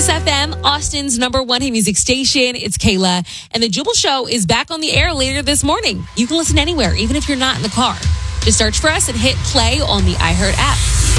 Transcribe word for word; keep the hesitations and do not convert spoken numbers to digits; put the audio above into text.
Kiss F M, Austin's number one hit music station. It's Kayla, and the Jubal Show is back on the air later this morning. You can listen anywhere, even if you're not in the car. Just search for us and hit play on the iHeart app.